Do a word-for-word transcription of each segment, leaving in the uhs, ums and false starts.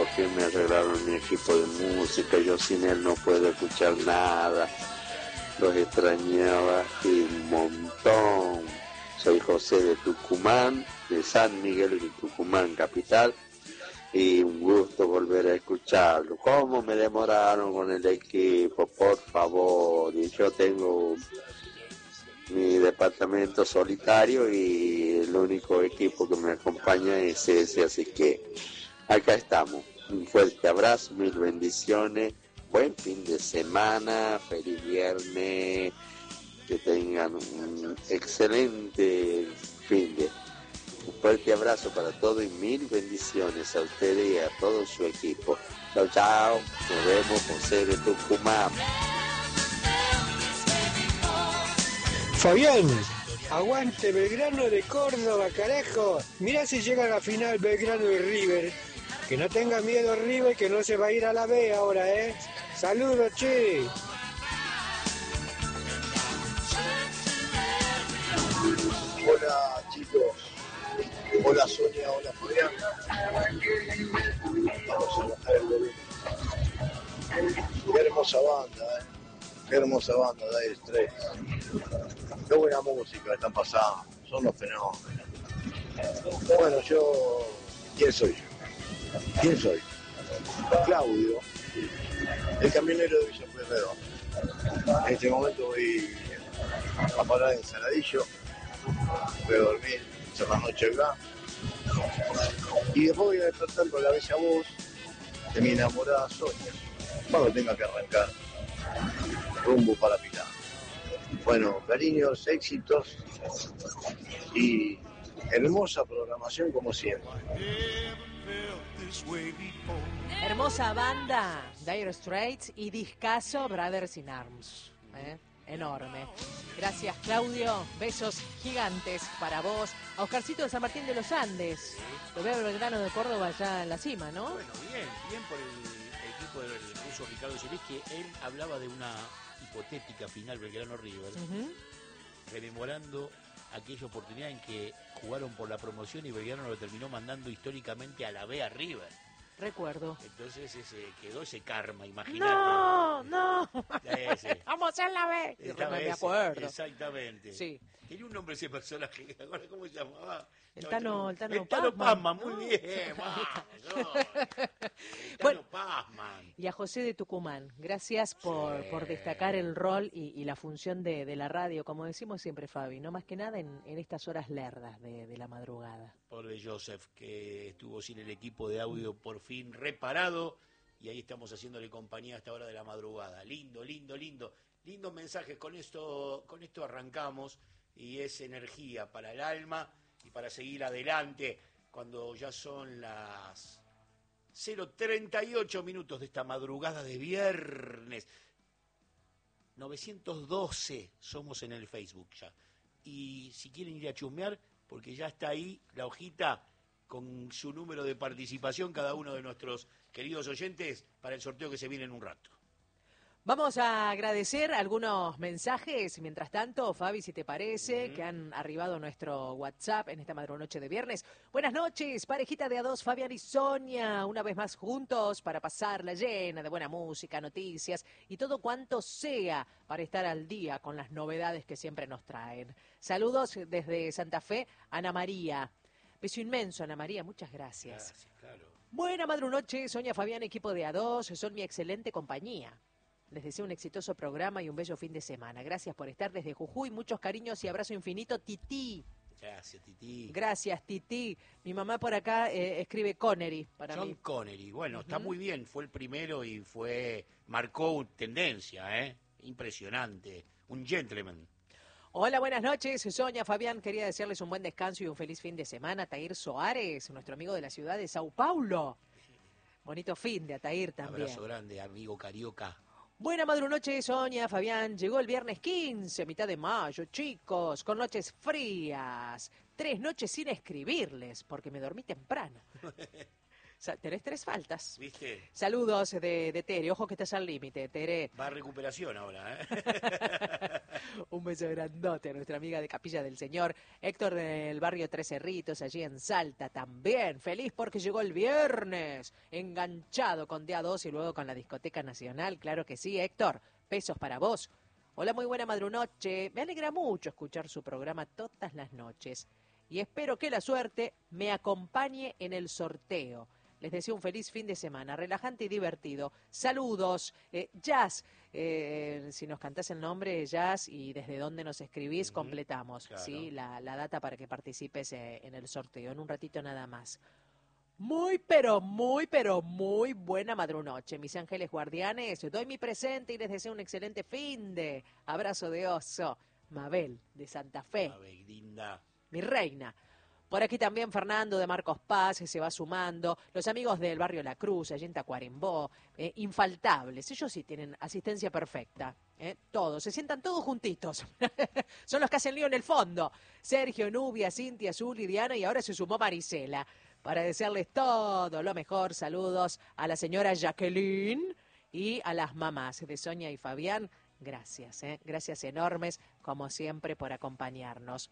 por fin me arreglaron mi equipo de música, yo sin él no puedo escuchar nada, los extrañaba un montón. Soy José de Tucumán, de San Miguel de Tucumán, capital, y un gusto volver a escucharlo. ¿Cómo me demoraron con el equipo? Por favor, y yo tengo mi departamento solitario y el único equipo que me acompaña es ese, así que acá estamos. Un fuerte abrazo, mil bendiciones, buen fin de semana, feliz viernes, que tengan un excelente fin de. Un fuerte abrazo para todos y mil bendiciones a ustedes y a todo su equipo. Chao, chao, nos vemos, José de Tucumán. Fabián, aguante Belgrano de Córdoba, carajo. Mirá si llega a la final Belgrano y River. Que no tenga miedo River, que no se va a ir a la B ahora, ¿eh? Saludos, che. Hola, chicos. Hola, Sonia. Hola, Fabián. Vamos a bajar el volumen. Qué hermosa banda, ¿eh? Qué hermosa banda, Dire Straits. Qué buena música están pasando, son los fenómenos. Bueno, yo... ¿Quién soy yo? ¿Quién soy? Claudio, el camionero de Villa Pueyrredón. En este momento voy a parar en Saladillo, voy a dormir, hacer la noche acá. Y después voy a despertar con la bella voz de mi enamorada Sonia, cuando tenga que arrancar rumbo para Pilar. Bueno, cariños, éxitos y hermosa programación como siempre. Hermosa banda, Dire Straits y discazo Brothers in Arms. ¿eh? Enorme. Gracias, Claudio. Besos gigantes para vos. A Oscarcito de San Martín de los Andes. Lo veo en Belgrano de Córdoba ya en la cima, ¿no? Bueno, bien, bien por el equipo del ruso Ricardo Solís, que él hablaba de una hipotética final Belgrano River, uh-huh. rememorando aquella oportunidad en que jugaron por la promoción y Belgrano lo terminó mandando históricamente a la B a River. Recuerdo. Entonces ese, quedó ese karma, imagínate. No, no. Ese. Vamos a la B. Estaba no me ese, acuerdo. Exactamente. Sí. Tenía un nombre ese personaje, ¿ahora cómo se llamaba? El Tano, el Tano, el Tano Pazman, muy no. bien. No. El Tano bueno, Pazman. Y a José de Tucumán, gracias por, sí. por destacar el rol y, y la función de, de la radio, como decimos siempre, Fabi, no más que nada en, en estas horas lerdas de, de la madrugada. Pobre Joseph, que estuvo sin el equipo de audio por fin reparado, y ahí estamos haciéndole compañía a esta hora de la madrugada. Lindo, lindo, lindo. Lindos mensajes, con esto, con esto arrancamos, y es energía para el alma y para seguir adelante cuando ya son las cero treinta y ocho minutos de esta madrugada de viernes. novecientos doce somos en el Facebook ya. Y si quieren ir a chusmear, porque ya está ahí la hojita con su número de participación cada uno de nuestros queridos oyentes para el sorteo que se viene en un rato. Vamos a agradecer algunos mensajes, mientras tanto, Fabi, si te parece, uh-huh. que han arribado a nuestro WhatsApp en esta madrunoche de viernes. Buenas noches, parejita de a dos, Fabián y Sonia, una vez más juntos para pasarla llena de buena música, noticias y todo cuanto sea para estar al día con las novedades que siempre nos traen. Saludos desde Santa Fe, Ana María. Beso inmenso, Ana María, muchas gracias. Gracias, claro. Buena madrunoche, Sonia, Fabián, equipo de a dos, son mi excelente compañía. Les deseo un exitoso programa y un bello fin de semana. Gracias por estar desde Jujuy. Muchos cariños y abrazo infinito, Tití. Gracias, Tití. Gracias, Tití. Mi mamá por acá eh, escribe Connery para John mí. Connery. Bueno, uh-huh. está muy bien. Fue el primero y fue marcó tendencia, ¿eh? Impresionante. Un gentleman. Hola, buenas noches. Sonia, Fabián, quería desearles un buen descanso y un feliz fin de semana. Tair Soares, nuestro amigo de la ciudad de Sao Paulo. Bonito fin de Atair también. Abrazo grande, amigo carioca. Buena madrunoche, Sonia, Fabián. Llegó el viernes quince, mitad de mayo, chicos, con noches frías. Tres noches sin escribirles, porque me dormí temprano. Tenés tres faltas. ¿Viste? Saludos de, de Tere. Ojo que estás al límite, Tere. Va a recuperación ahora, ¿eh? Un beso grandote a nuestra amiga de Capilla del Señor. Héctor del barrio Tres Cerritos, allí en Salta también. Feliz porque llegó el viernes. Enganchado con D A dos y luego con la Discoteca Nacional. Claro que sí, Héctor. Besos para vos. Hola, muy buena madrunoche. Me alegra mucho escuchar su programa todas las noches. Y espero que la suerte me acompañe en el sorteo. Les deseo un feliz fin de semana, relajante y divertido. Saludos. Eh, Jazz, eh, si nos cantás el nombre, Jazz, y desde dónde nos escribís, uh-huh. completamos claro. ¿sí? la, la data para que participes eh, en el sorteo, en un ratito nada más. Muy, pero muy, pero muy buena madrunoche, mis ángeles guardianes. Doy mi presente y les deseo un excelente fin de abrazo de oso. Mabel, de Santa Fe. Mabel, linda. Mi reina. Por aquí también Fernando de Marcos Paz se va sumando. Los amigos del barrio La Cruz, allí en Tacuarembó, eh, infaltables. Ellos sí tienen asistencia perfecta. Eh, todos, se sientan todos juntitos. Son los que hacen lío en el fondo. Sergio, Nubia, Cintia, Azul y Diana, y ahora se sumó Marisela. Para desearles todo lo mejor, saludos a la señora Jacqueline y a las mamás de Sonia y Fabián. Gracias, eh, gracias enormes, como siempre, por acompañarnos.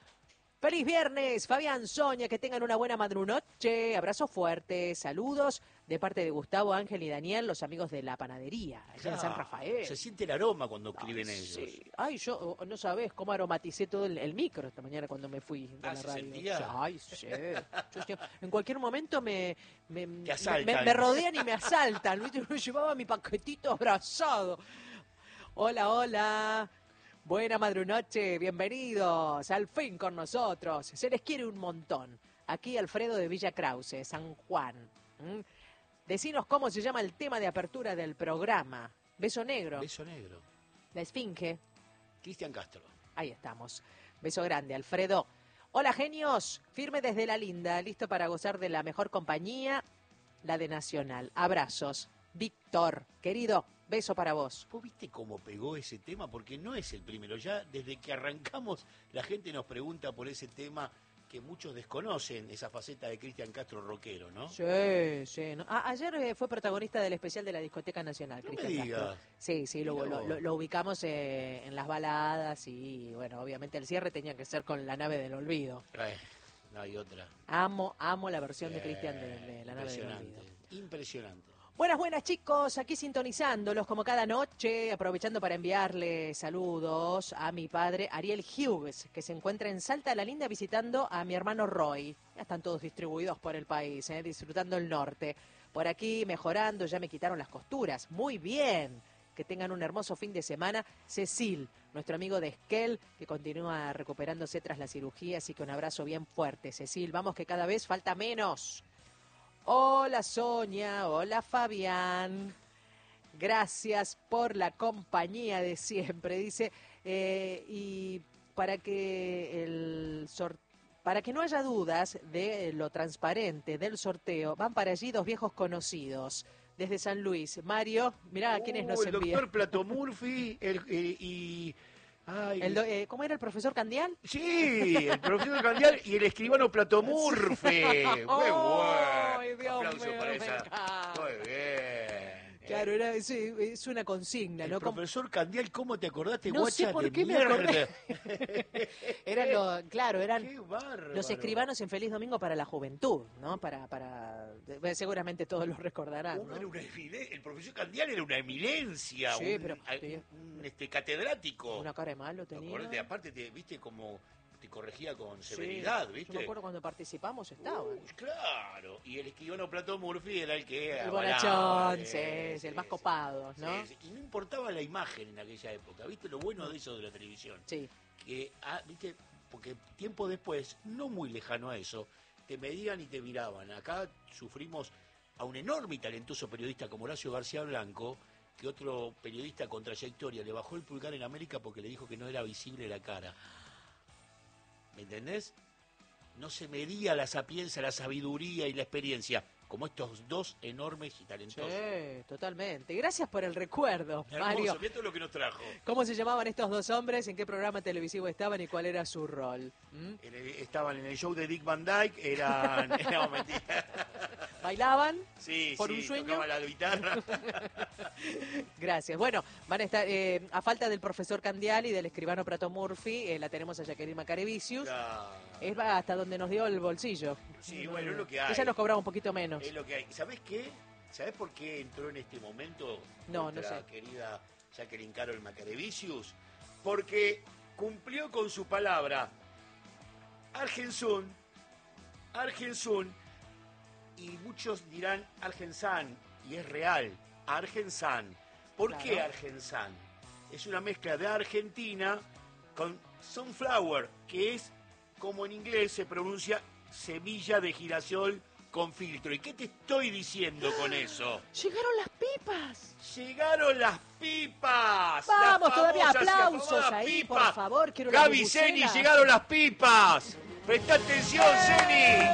¡Feliz viernes, Fabián, Sonia! Que tengan una buena madrunoche. Abrazo fuerte, saludos de parte de Gustavo, Ángel y Daniel, los amigos de la panadería, allá ah, en San Rafael. Se siente el aroma cuando escriben Ay, ellos. Sí. Ay, yo no sabés cómo aromaticé todo el, el micro esta mañana cuando me fui de ah, la ¿se radio. sentía? Ay, sí. Yo, en cualquier momento me, me, Te asaltan. me, me rodean y me asaltan. ¿Viste? Yo llevaba mi paquetito abrazado. Hola, hola. Buena madrunoche, bienvenidos, al fin con nosotros. Se les quiere un montón. Aquí Alfredo de Villa Krause, San Juan. ¿Mm? Decinos cómo se llama el tema de apertura del programa. Beso negro. Beso negro. La Esfinge. Cristian Castro. Ahí estamos. Beso grande, Alfredo. Hola, genios. Firme desde la linda, listo para gozar de la mejor compañía, la de Nacional. Abrazos. Víctor, querido, beso para vos. ¿Vos viste cómo pegó ese tema? Porque no es el primero. Ya desde que arrancamos, la gente nos pregunta por ese tema que muchos desconocen, esa faceta de Cristian Castro rockero, ¿no? Sí, sí. ¿no? A- ayer eh, fue protagonista del especial de la Discoteca Nacional, No Cristian me digas. Castro. Sí, sí, lo, lo, lo- lo ubicamos eh, en las baladas y, bueno, obviamente el cierre tenía que ser con La Nave del Olvido. Eh, no hay otra. Amo, amo la versión de Eh, Cristian de, de La Nave del impresionante, Olvido. impresionante. Buenas, buenas chicos, aquí sintonizándolos como cada noche, aprovechando para enviarle saludos a mi padre Ariel Hughes, que se encuentra en Salta la Linda visitando a mi hermano Roy. Ya están todos distribuidos por el país, eh, disfrutando el norte. Por aquí mejorando, ya me quitaron las costuras. Muy bien, que tengan un hermoso fin de semana. Cecil, nuestro amigo de Esquel, que continúa recuperándose tras la cirugía, así que un abrazo bien fuerte. Cecil, vamos que cada vez falta menos. Hola Sonia, hola Fabián, gracias por la compañía de siempre, dice, eh, y para que el sor- para que no haya dudas de lo transparente del sorteo, van para allí dos viejos conocidos, desde San Luis. Mario, mirá Uh, quiénes nos el envían. doctor Plato Murphy el, el- y... Ay, El do- eh, ¿Cómo era el profesor Candial? sí, el profesor Candial y el escribano Plato Murphy. Muy bueno. Ay, Dios Aplauso mío, para me esa. encanta. Muy bien. Claro, era, es, es una consigna, El ¿no? Como- profesor Candial, ¿cómo te acordaste, No guacha sé por de qué me mierda? acordé. Eran los, claro, eran Qué bárbaro. los escribanos en Feliz Domingo para la juventud, ¿no? Para, para, eh, seguramente todos los recordarán, Uno ¿no? era una evide- el profesor Candial era una eminencia, Sí, un, pero- a- sí. un, este, catedrático. Una cara de malo tenía. Acordate, aparte, te, viste como te corregía con Sí, severidad, Yo ¿viste? me acuerdo cuando participamos estaba. Uy, claro, y el escribano Plato Murphy era el que El avalaba, bonachón, eh, sí, sí, el más sí, copado, ¿no? sí, sí. Y no importaba la imagen en aquella época, ¿viste? Lo bueno de eso de la televisión. Sí. Que, ah, ¿viste? Porque tiempo después, no muy lejano a eso, te medían y te miraban. Acá sufrimos a un enorme y talentoso periodista como Horacio García Blanco, que otro periodista con trayectoria le bajó el pulgar en América porque le dijo que no era visible la cara. ¿Me entendés? No se medía la sapiencia, la sabiduría y la experiencia como estos dos enormes y talentosos. Sí, totalmente. Gracias por el recuerdo, Hermoso, Mario. mirá todo lo que nos trajo. ¿Cómo se llamaban estos dos hombres? ¿En qué programa televisivo estaban y cuál era su rol? ¿Mm? En el- estaban en el show de Dick Van Dyke, eran... no, mentira. ¿Bailaban? Sí, ¿Por sí, un sueño? tocaba la guitarra. Gracias. Bueno, van a estar, eh, a falta del profesor Candial y del escribano Prato Murphy, eh, la tenemos a Jacqueline Macarevicius. Ya. Es hasta donde nos dio el bolsillo. Sí, bueno, es lo que hay. Ella nos cobraba un poquito menos. Es lo que hay. ¿Sabés qué? ¿Sabés por qué entró en este momento No, nuestra no sé. querida Jacqueline Carol Macarevicius? Porque cumplió con su palabra. Argensun, Argensun, y muchos dirán Argensan, y es real, Argensan. ¿Por Claro. qué Argensan? Es una mezcla de Argentina con sunflower, que es como en inglés se pronuncia semilla de girasol con filtro. ¿Y qué te estoy diciendo con eso? ¡Llegaron las pipas! ¡Llegaron las pipas! Vamos, Las todavía famosas y aplausos afamadas ahí, pipas. por favor. Quiero la Gaby bubucela. Zeni, llegaron las pipas. Presta atención, Zeni.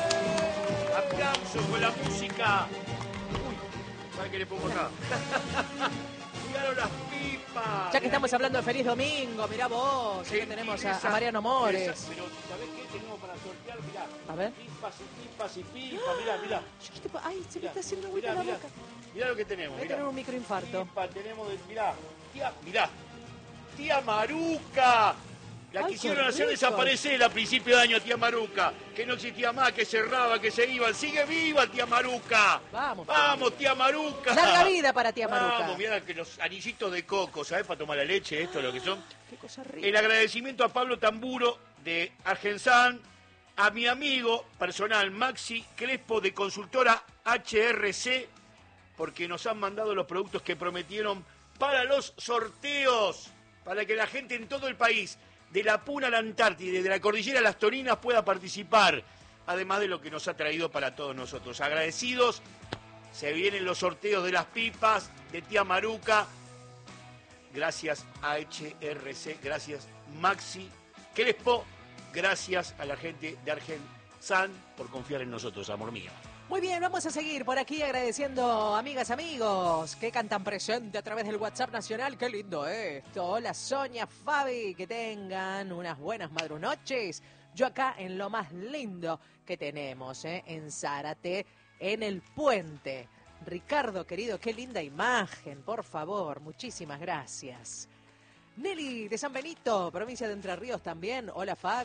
Aplauso con la música. Uy, ¿sabes qué le pongo acá? Llegaron las pipas. Ya que estamos hablando de Feliz Domingo, mirá vos, Sí, que tenemos a, esa- a Mariano Mores. esa- pero, ¿sabés qué tenemos para sortear? Mirá. A ver. Pipas y pipas y pipas. Mirá, mirá. Yo, ¿qué te pa- Ay, se me Mirá, está haciendo agüita mirá, la mirá. boca. Mirá lo que tenemos. Voy a Mirá. tener un microinfarto. Pipa, tenemos de, mirá, tía, mirá, tía Maruca, la Ay, quisieron qué hacer rico. desaparecer a principio de año, tía Maruca, que no existía más, que cerraba, que se iban, sigue viva tía Maruca, Vamos, vamos tía Maruca, Larga vida para tía Maruca. Vamos, mirá que los anillitos de coco, ¿sabes? Para tomar la leche, esto es lo que son. Qué cosa rica. El agradecimiento a Pablo Tamburo de Argensan, a mi amigo personal Maxi Crespo de consultora H R C, porque nos han mandado los productos que prometieron para los sorteos, para que la gente en todo el país, de la Puna a la Antártida y de la Cordillera a las Torinas, pueda participar, además de lo que nos ha traído para todos nosotros. Agradecidos, se vienen los sorteos de las pipas de tía Maruca. Gracias a H R C, gracias Maxi Crespo, gracias a la gente de Argensan por confiar en nosotros, amor mío. Muy bien, vamos a seguir por aquí agradeciendo, amigas, amigos, que cantan presente a través del WhatsApp nacional. Qué lindo esto. Hola, Sonia, Fabi, que tengan unas buenas madrunoches. Yo acá en lo más lindo que tenemos, ¿eh? En Zárate, en el puente. Ricardo, querido, qué linda imagen, por favor, muchísimas gracias. Nelly de San Benito, provincia de Entre Ríos también. Hola, Fabi.